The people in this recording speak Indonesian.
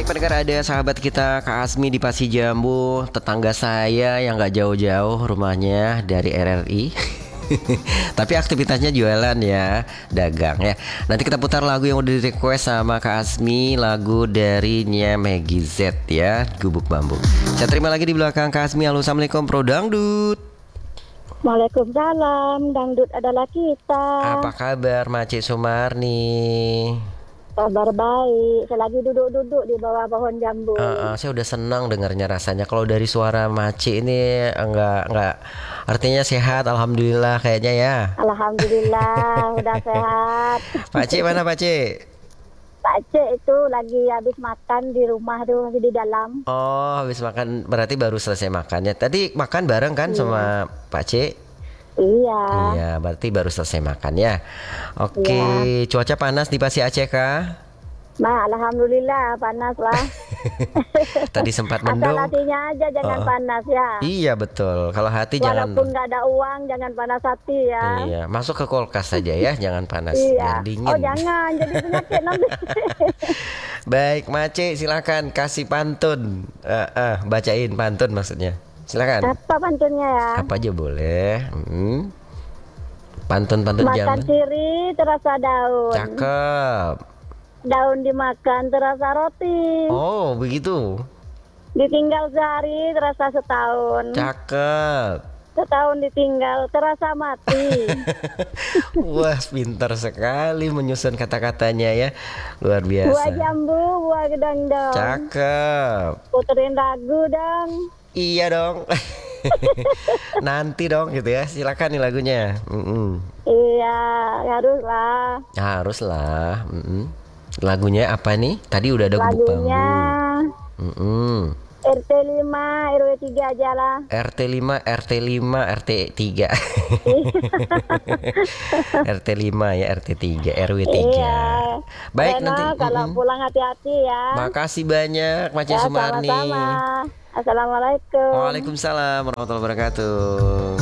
Baik pendengar, ada sahabat kita Kak Asmi di Pasi Jambu, tetangga saya yang gak jauh-jauh rumahnya dari RRI. Tapi aktivitasnya jualan ya, dagang ya. Nanti kita putar lagu yang udah di request sama Kak Asmi, lagu dari Nya Maggie Z ya, Gubuk Bambu. Saya terima lagi di belakang Kak Asmi. Halo, assalamualaikum Pro Dangdut. Waalaikumsalam, dangdut adalah kita. Apa kabar Mace Sumarni? Kabar baik, saya lagi duduk-duduk di bawah pohon jambu. Saya udah senang dengarnya rasanya. Kalau dari suara Mace ini enggak artinya sehat, alhamdulillah kayaknya ya. Alhamdulillah, udah sehat. Pak C mana Pak C? Pak Cek itu lagi habis makan di rumah tuh, lagi di dalam. Oh, habis makan berarti baru selesai makannya. Tadi makan bareng kan sama Pak C? Iya. Iya, berarti baru selesai makan ya. Oke, Iya. cuaca panas di Pasi Aceh kah? Nah, alhamdulillah panas lah. Tadi sempat Asal mendung. hatinya aja jangan panas ya. Iya betul. Kalau hati Walaupun jangan. nggak ada uang, jangan panas hati ya. Iya, masuk ke kulkas saja ya, jangan panas, Iya. biar dingin. Oh jangan, jadi penyakit nanti. Baik, Mace silakan kasih pantun. Bacain pantun maksudnya. Silakan. Apa pantunnya ya? Apa aja boleh. Pantun-pantun Makan zaman. siri terasa daun. Cakep. Daun dimakan terasa roti. Oh, begitu. Ditinggal sehari terasa setahun. Cakep. Setahun ditinggal terasa mati. Wah, pintar sekali menyusun kata-katanya ya. Luar Buah biasa. jambu, buah gedang dong. Cakep. Puterin lagu dong. Iya dong. Nanti dong gitu ya. Silakan nih lagunya. Iya, haruslah. Haruslah. Lagunya apa nih? Tadi udah ada Gubuk Bambu. Lagunya RT 5 RW 3 aja lah. RT 5 RT 5 RT 3. RT 5 ya, RT 3 RW 3. Iya. Baik, Rena, nanti kalau pulang hati-hati ya. makasih banyak Mace Ya, Sumarni. sama-sama. Assalamualaikum. Waalaikumsalam warahmatullahi wabarakatuh.